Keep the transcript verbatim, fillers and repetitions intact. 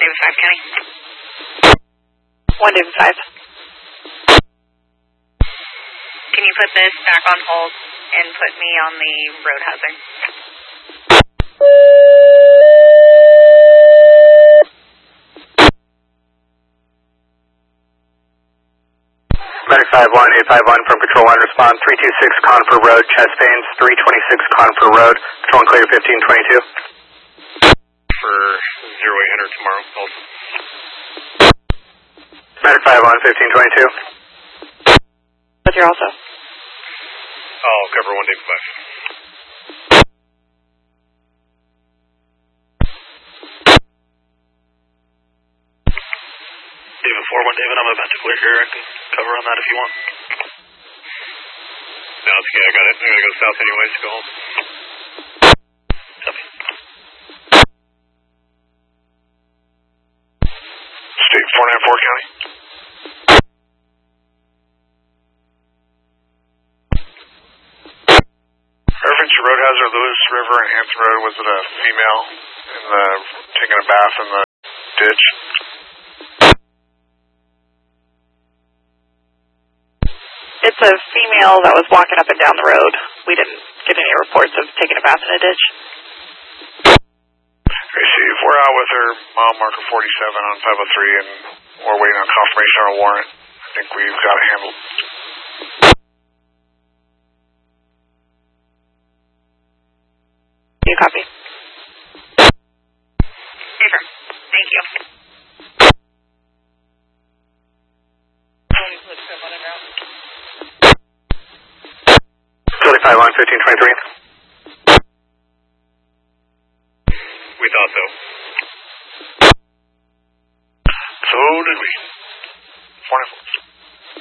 David five County. one David five. Can you put this back on hold and put me on the road hazard? Medic five one, eight five one from Control one, respond three two six Conifer Road, chest pains, three twenty-six Conifer Road, Control and clear fifteen twenty-two. For zero eight hundred tomorrow, also. Medic five one, fifteen twenty-two. What's your also? I'll cover one David five. David four one David, I'm about to clear here. I can cover on that if you want. No, it's okay, I got it. I'm gonna go south anyways to go home. Copy. State four nine four County. Reference to road hazard, Lewis River and Hanson Road. Was it a female in the taking a bath in the ditch? It's a female that was walking up and down the road. We didn't get any reports of taking a bath in a ditch. Receive. We're out with her mile marker forty-seven on five oh three, and we're waiting on confirmation on a warrant. I think we've got it handled. Do you copy? Different. Thank you. five one, fifteen twenty-three. We thought so. So did we. four nine four.